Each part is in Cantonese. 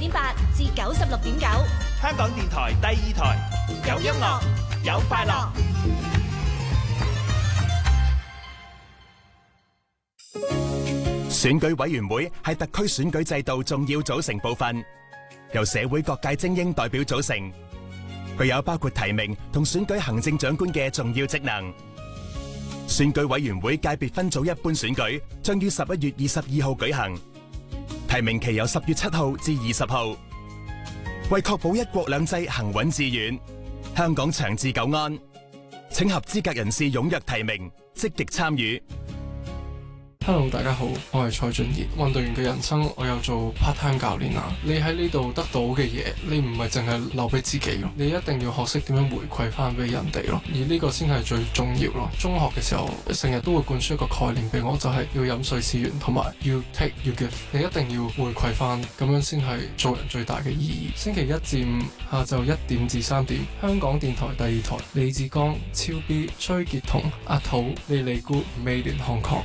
89.8至96.9， 香港電台第2台，有音樂，有快樂。 選舉委員會係特區選舉制度重要組成部分，由社會各界精英代表組成，具有包括提名同選舉行政長官嘅重要職能。選舉委員會界別分組一般選舉將於11月22號舉行，提名期由10月7號至20號。為確保一國兩制行穩致遠，香港長治久安，請合資格人士踴躍提名，積極參與。 Hello， 大家好，我係蔡俊賢。運動員嘅人生，我有做 part-time 教練啊。你喺呢度得到嘅嘢，你唔係淨係留俾自己咯，你一定要學識點樣回饋翻俾人哋咯。而呢個先係最重要咯。中學嘅時候，成日都會灌輸一個概念俾我，就係要飲水思源，同埋要 take 要 give。你一定要回饋翻，咁樣先係做人最大嘅意義。星期1至5下晝1點至3點，香港電台第2台，李志剛、超 B、崔潔彤、阿土、莉莉姑、美聯漢抗。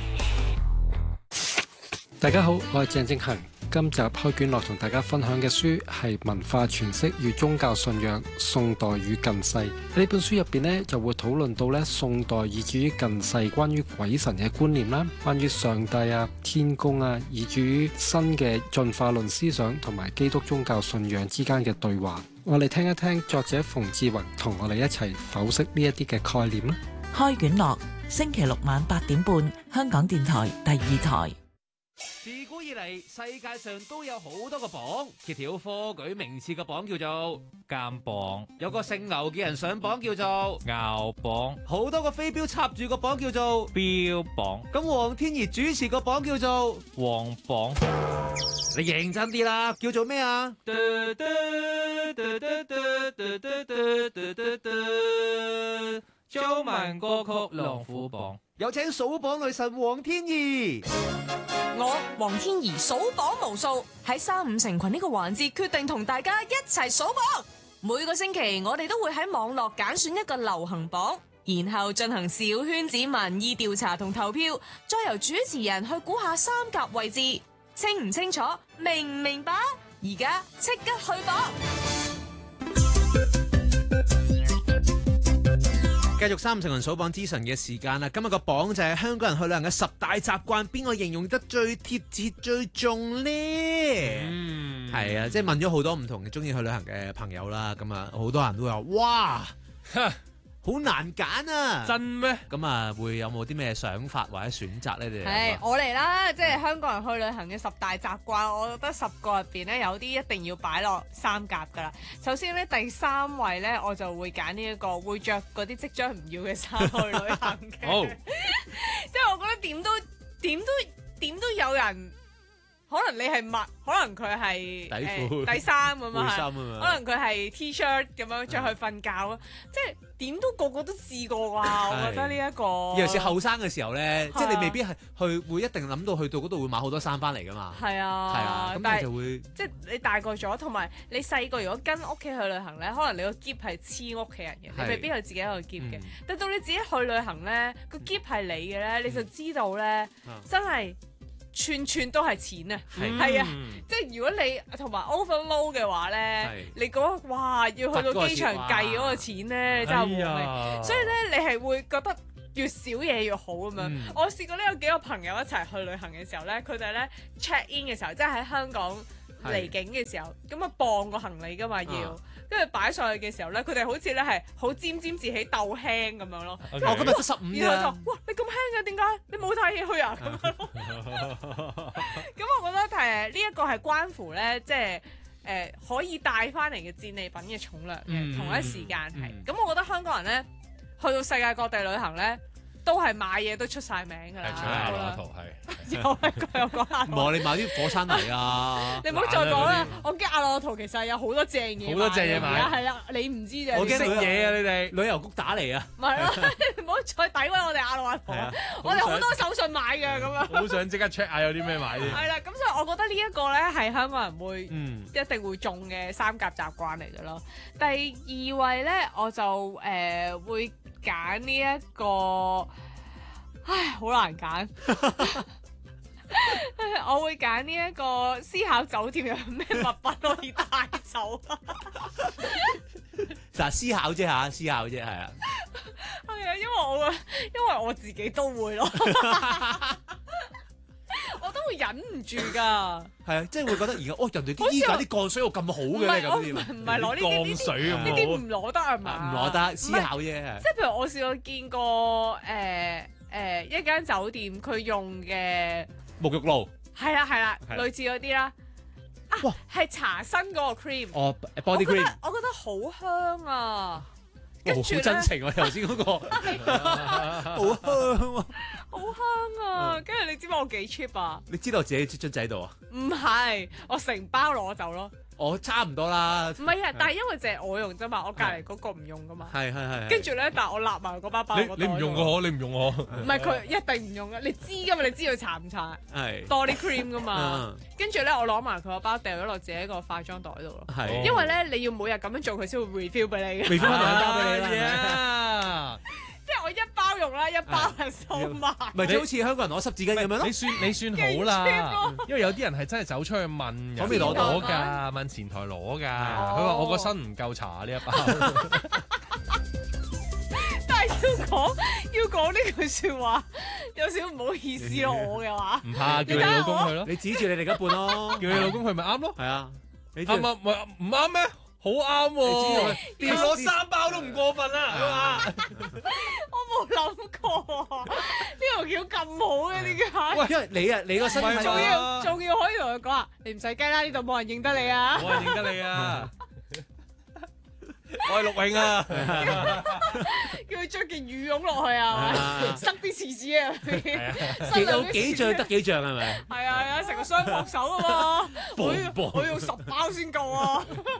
大家好，我係鄭正恒。今集開卷樂同大家分享嘅書係《文化詮釋與宗教信仰：宋代與近世》。喺呢本書入邊呢，就會討論到呢宋代以至於近世關於鬼神嘅觀念啦，關於上帝啊、天公啊，以至於新嘅進化論思想同埋基督宗教信仰之間嘅對話。我哋聽一聽作者馮志宏同我哋一齊剖析呢一啲嘅概念啦。 開卷樂，星期6晚8點半，香港電台第2台。 自古以嚟，世界上都有好多個榜，揭曉科舉名次嘅榜叫做監榜，有個姓牛嘅人上榜叫做牛榜，好多個飛鏢插住個榜叫做標榜，咁黃天怡主持個榜叫做黃榜。你認真啲啦，叫做咩啊？中文歌曲龍虎榜，有請數榜女神黃天怡。 我黃天怡數榜無數，喺3、5成群呢個環節決定同大家一齊數榜。每個星期我哋都會喺網絡揀選一個流行榜，然後進行小圈子民意調查同投票，再由主持人去估下3甲位置。清唔清楚？明唔明白？而家即刻去榜！ 繼續3成人數榜之神嘅時間啦，今日個榜就係香港人去旅行嘅10大習慣，邊個形容得最貼切最重呢？係啊，即係問咗好多唔同嘅中意去旅行嘅朋友啦，咁啊好多人都話哇，好難揀啊！ 真咩？ 咁啊會有冇啲咩想法或者選擇呢？你哋係我嚟啦，即係香港人去旅行嘅10大習慣，我覺得10個入邊咧有啲一定要擺落3甲噶啦。首先咧第3位咧，我就會揀呢一個會着嗰啲即將唔要嘅衫去旅行嘅。好，即係我覺得點都有人。可能你係襪，可能佢係底衫咁啊，可能佢係 T-shirt 咁樣着去瞓覺啊，即係點都個個都試過啩，我覺得呢一個。 尤其是後生嘅時候咧，即係你未必係會一定諗到去到嗰度會買好多衫翻嚟噶嘛。係啊，咁你就會即係你大個咗，同埋你細個如果跟屋企去旅行咧，可能你個篋係黐屋企人嘅，你未必有自己一個篋嘅。但到你自己去旅行咧，個篋係你嘅咧，你就知道咧，真係。串串都係錢啊，係啊，即係如果你同埋 overload 嘅話咧，你嗰哇要去到機場計嗰個錢咧，你真係冇命。所以咧，你係會覺得越少嘢越好咁樣。我試過呢有幾個朋友一齊去旅行嘅時候咧，佢哋咧 check in 嘅時候，即係喺香港離境嘅時候，咁啊磅個行李噶嘛要。跟住擺上去嘅時候咧，佢哋好似咧係好沾沾自喜鬥輕咁樣咯。我今日得15啫。 然後就哇，你咁輕嘅點解？你冇帶嘢去啊？咁樣咯。咁我覺得呢一個係關乎咧，即係可以帶翻嚟嘅戰利品嘅重量嘅。同一時間係。咁我覺得香港人咧去到世界各地旅行咧，都係買嘢都出晒名㗎啦。 除咗阿羅圖係。 又係佢又講阿羅。 唔係你買啲火山泥啊！ 你唔好再講啦，我驚阿羅圖其實有好多正嘢。 好多正嘢買。 係啦，你唔知啫。 我驚食嘢啊！你哋旅遊局打嚟啊！ 咪係咯，唔好再詆毀我哋阿羅圖。我哋好多手信買嘅咁樣。 好想即刻 check 下有啲咩買先。 係啦，咁所以我覺得呢一個咧係香港人會一定會中嘅3甲習慣嚟嘅咯。第2位咧，我就會揀呢一個。唉，好難揀。 我會揀呢一個思考酒店有咩物品可以帶走啊？ 嗱，思考啫嚇，思考啫，係啊。 係啊，因為我自己都會咯，我都會忍唔住㗎。 係啊，即係會覺得而家人哋依家啲鋼水又咁好嘅咧，咁點啊？ 唔係攞呢啲鋼水咁呢啲唔攞得係嘛？ 唔攞得，思考啫。 即係譬如我試過見過一間酒店佢用嘅沐浴露， 係啦， 係類似嗰啲啦。 哇， 係搽身嗰個 cream。 哦，body cream。 我覺得好香啊！跟住好真情喎，頭先嗰個好香喎， 好香啊！跟住你知唔知我幾 cheap 啊？ 你知道自己樽仔度啊？ 唔係，我成包攞走咯。 我差唔多啦。 唔係啊，但係因為淨係我用啫嘛，我隔離嗰個唔用噶嘛。 係。 跟住咧，但係我立埋嗰包包。 你唔用我，你唔用我。 唔係佢一定唔用噶，你知噶嘛？你知佢搽唔搽？ 係。 body cream 噶嘛。跟住咧，我攞埋佢個包掉咗落自己個化妝袋度咯。 係。 因為咧，你要每日咁樣做，佢先會 refill 俾你嘅。 refill 翻兩包俾你啦。 啊！ 即係我一包用啦，一包係收埋。 咪就好似香港人攞濕紙巾咁樣咯。 你算好啦，因為有啲人係真係走出去問可唔可以攞到㗎？問前台攞㗎。佢話我個身唔夠搽呢一包。 但係要講呢句説話，有少少唔好意思咯，我嘅話。 唔怕，叫你老公去咯。 你指住你另一半咯， 叫你老公去咪啱咯。 係啊，你啱唔啱咩？好啱喎！要攞3包都唔過分啦，係嘛？ 我冇諗過啊！呢條橋咁好嘅點解？ 喂，因為你個身體仲要可以同佢講啊！你唔使驚啦，呢度冇人認得你啊！ 冇人認得你啊！我係陸永啊！ 叫佢着件羽絨落去啊，塞啲廁紙啊入邊， 有幾脹得幾脹係咪？ 係啊，成個雙膊手啊嘛！我用10包先夠啊！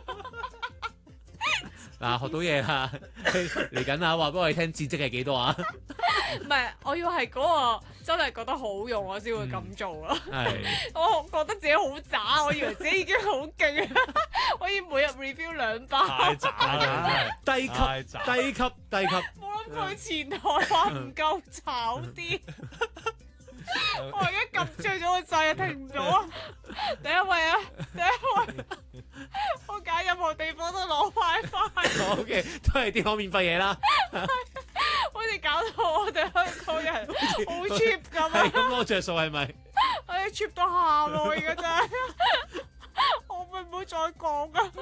嗱，學到嘢啦，嚟緊啊！話俾我哋聽，戰績係幾多啊？ 唔係，我要係嗰個真係覺得好用，我先會咁做咯。 係， 我覺得自己好渣，我以為自己已經好勁，我要每日 review 2包。 太渣啦！ 低級。 冇諗佢前台話唔夠炒啲。我而家撳着咗個掣啊，停唔到啊！第一位，我揀任何地方都攞 WiFi。 OK， 都係啲可免費嘢啦。 好似搞到我哋香港人好 cheap 咁啊！ 係咁攞着數係咪？ 我哋 cheap 到喊咯，而家真係，我咪唔好再講啊！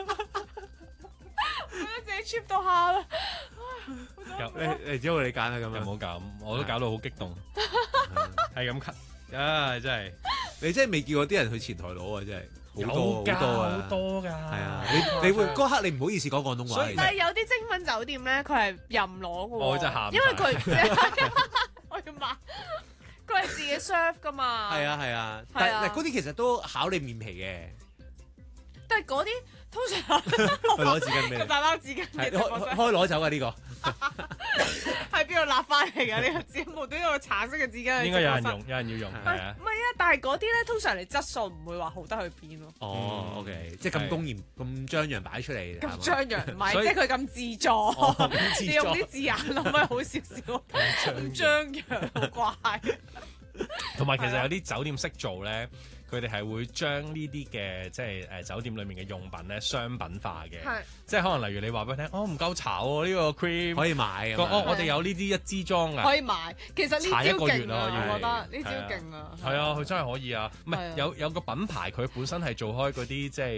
我覺得自己 cheap 到喊啦。 你只好你揀啦咁樣。 唔好咁，我都搞到好激動，係咁咳，唉，真係你真係未見過啲人去前台攞啊！真係好多㗎。係啊，你會嗰刻你唔好意思講廣東話。 但係有啲精品酒店咧，佢係任攞嘅喎。 我真係喊。 因為佢我要買，佢係自己 serve 㗎嘛。 係啊，但係嗰啲其實都考你面皮嘅。 但係嗰啲通常佢攞紙巾俾你， 大包紙巾嘅， 開攞走㗎呢個。 喺邊度立翻嚟㗎？呢個紙無端有個橙色嘅紙巾。 應該有人用，有人要用，係啊。 唔係啊，但係嗰啲咧通常你質素唔會話好得去邊咯。 哦，OK，即係咁公然、咁張揚擺出嚟。 咁張揚唔係，即係佢咁自助。你用啲字眼可唔可以好少少？咁張揚好怪。 同埋其實有啲酒店識做咧。佢哋係會將呢啲嘅即係酒店裏面嘅用品咧商品化嘅，即係可能例如你話俾佢聽，唔夠搽喎呢個 cream 可以買我哋有呢啲一支裝㗎， 可以買。其實呢招勁啊，我覺得呢招勁啊。 係啊，佢真係可以啊，唔係有個品牌佢本身係做開嗰啲即係